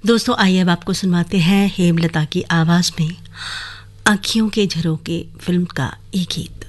दोस्तों आइए अब आपको सुनवाते हैं हेमलता की आवाज़ में आँखियों के झरोके फिल्म का ये गीत।